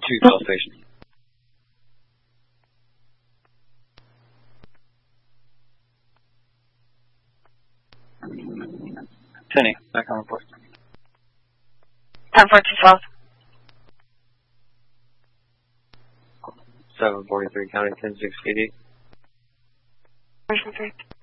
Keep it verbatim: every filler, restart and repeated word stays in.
two call station. Tenny, back on report. ten four two twelve. seven forty-three County ten six P D. Version three.